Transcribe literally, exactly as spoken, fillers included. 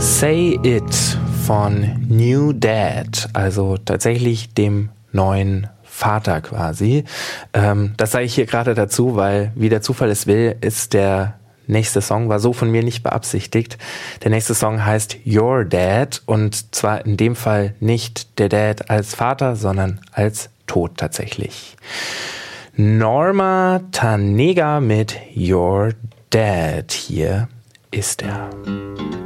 Say It von New Dad, also tatsächlich dem neuen Vater quasi. Ähm, das sage ich hier gerade dazu, weil, wie der Zufall es will, ist der nächste Song, war so von mir nicht beabsichtigt. Der nächste Song heißt Your Dad und zwar in dem Fall nicht der Dad als Vater, sondern als Tod tatsächlich. Norma Tanega mit Your Dad. Hier ist er.